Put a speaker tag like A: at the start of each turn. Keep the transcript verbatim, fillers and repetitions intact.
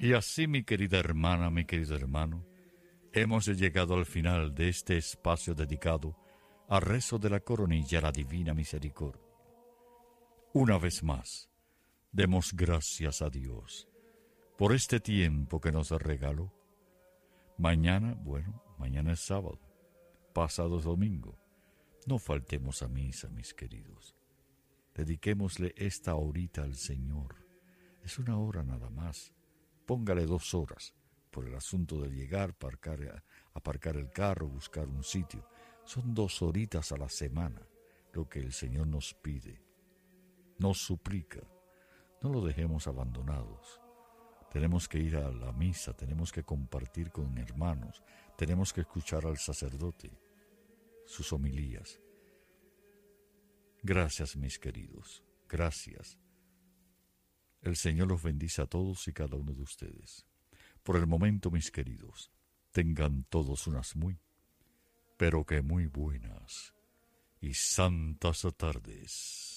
A: Y así, mi querida hermana, mi querido hermano, hemos llegado al final de este espacio dedicado al rezo de la coronilla a la Divina Misericordia. Una vez más, demos gracias a Dios por este tiempo que nos regaló. Mañana, bueno, mañana es sábado, pasado es domingo. No faltemos a misa, mis queridos. Dediquémosle esta horita al Señor. Es una hora nada más. Póngale dos horas por el asunto de llegar, aparcar, aparcar el carro, buscar un sitio. Son dos horitas a la semana lo que el Señor nos pide, nos suplica. No lo dejemos abandonados. Tenemos que ir a la misa, tenemos que compartir con hermanos, tenemos que escuchar al sacerdote, sus homilías. Gracias, mis queridos, gracias. El Señor los bendice a todos y cada uno de ustedes. Por el momento, mis queridos, tengan todos unas muy, pero que muy buenas y santas tardes.